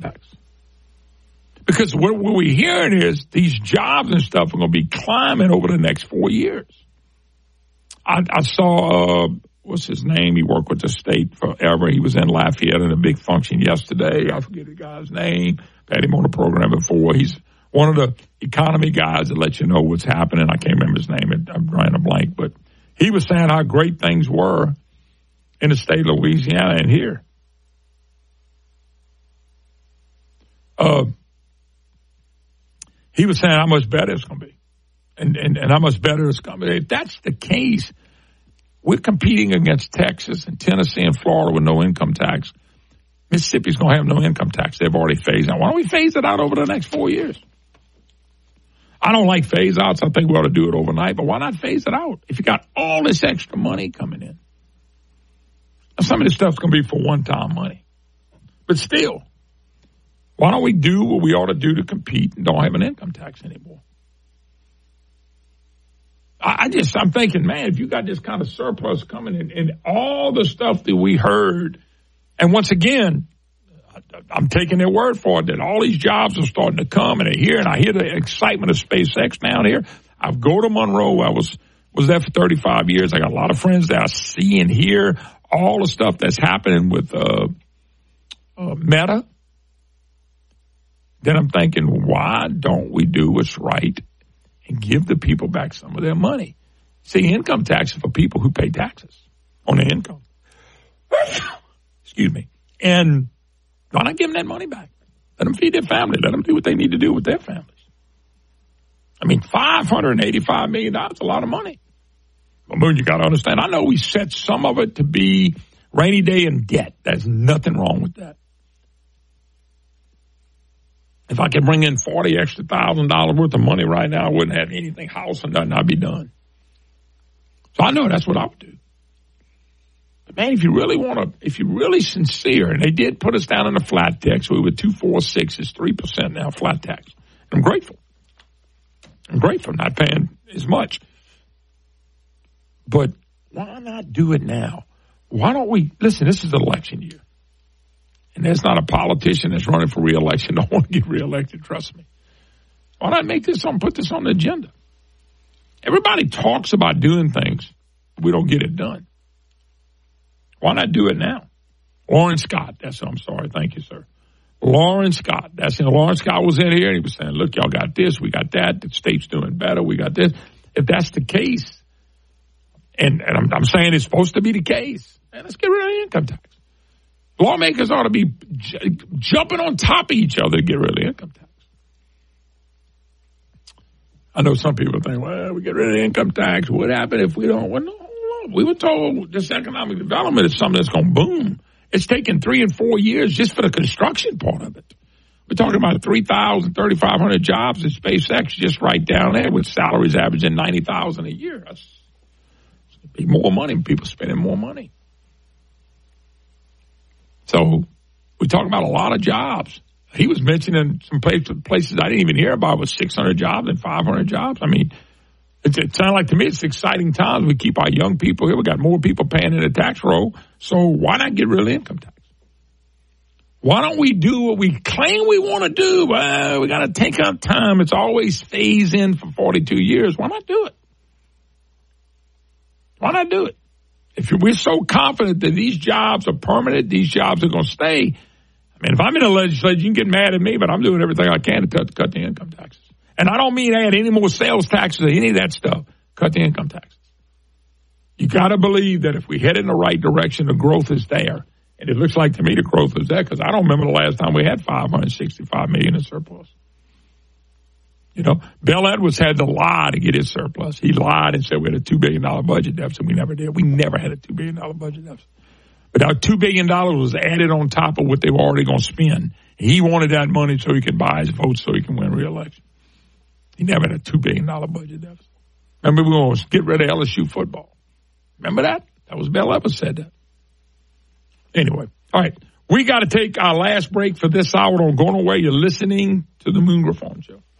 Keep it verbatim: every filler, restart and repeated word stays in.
tax. Because what we're hearing is these jobs and stuff are going to be climbing over the next four years. I, I saw, uh, what's his name? He worked with the state forever. He was in Lafayette in a big function yesterday. I forget the guy's name. Had him on the program before. He's one of the economy guys that let you know what's happening. I can't remember his name. I'm drawing a blank. But he was saying how great things were in the state of Louisiana and here. Uh, he was saying how much better it's going to be. And, and, and how much better it's going to be. If that's the case, we're competing against Texas and Tennessee and Florida with no income tax. Mississippi's going to have no income tax. They've already phased out. Why don't we phase it out over the next four years? I don't like phase outs. I think we ought to do it overnight, but why not phase it out? If you got all this extra money coming in. Now, some of this stuff's going to be for one-time money. But still, why don't we do what we ought to do to compete and don't have an income tax anymore? I just, I'm thinking, man, if you got this kind of surplus coming in and all the stuff that we heard, and once again, I'm taking their word for it that all these jobs are starting to come and they're here, and I hear the excitement of SpaceX down here. I go to Monroe. I was, was there for thirty-five years. I got a lot of friends that I see and hear all the stuff that's happening with uh, uh, Meta. Then I'm thinking, why don't we do what's right and give the people back some of their money? See, income tax is for people who pay taxes on their income. Excuse me. And why not give them that money back? Let them feed their family. Let them do what they need to do with their families. I mean, five hundred eighty-five million dollars is a lot of money. But, Moon, you got to understand, I know we set some of it to be rainy day and debt. There's nothing wrong with that. If I could bring in forty extra thousand dollars worth of money right now, I wouldn't have anything, house or nothing, I'd be done. So I know that's what I would do. But man, if you really want to, if you're really sincere, and they did put us down in the flat tax, we were two, four, six, it's three percent now, flat tax. I'm grateful. I'm grateful, not paying as much. But why not do it now? Why don't we, listen, this is election year. And there's not a politician that's running for re-election. Don't want to get re-elected, trust me. Why not make this on, put this on the agenda? Everybody talks about doing things. We don't get it done. Why not do it now? Lauren Scott, that's, I'm sorry, thank you, sir. Lauren Scott, that's it. Lauren Scott was in here and he was saying, look, y'all got this, we got that, the state's doing better, we got this. If that's the case, and, and I'm, I'm saying it's supposed to be the case, man, let's get rid of the income tax. Lawmakers ought to be j- jumping on top of each other to get rid of the income tax. I know some people think, well, we get rid of the income tax. What happened if we don't? Well, no, no. We were told this economic development is something that's going to boom. It's taken three and four years just for the construction part of it. We're talking about three thousand, thirty-five hundred jobs at SpaceX just right down there with salaries averaging ninety thousand dollars a year. That's be more money, people spending more money. So we're talking about a lot of jobs. He was mentioning some places, places I didn't even hear about with six hundred jobs and five hundred jobs. I mean, it, it sounds like to me it's exciting times. We keep our young people here. We got more people paying in the tax roll. So why not get rid of the income tax? Why don't we do what we claim we want to do? Well, we got to take our time. It's always phase in for forty-two years. Why not do it? Why not do it? If we're so confident that these jobs are permanent, these jobs are going to stay, I mean, if I'm in the legislature, you can get mad at me, but I'm doing everything I can to cut, cut the income taxes. And I don't mean add any more sales taxes or any of that stuff. Cut the income taxes. You got to believe that if we head in the right direction, the growth is there. And it looks like to me the growth is there because I don't remember the last time we had five hundred sixty-five million dollars in surplus. You know, Bill Edwards had to lie to get his surplus. He lied and said we had a two billion dollars budget deficit. We never did. We never had a two billion dollars budget deficit. But our two billion dollars was added on top of what they were already going to spend. He wanted that money so he could buy his votes so he can win re-election. He never had a two billion dollars budget deficit. Remember, we were going to get rid of L S U football. Remember that? That was Bill Edwards said that. Anyway, all right. We got to take our last break for this hour. Don't go away. You're listening to the Moon Griffon Show.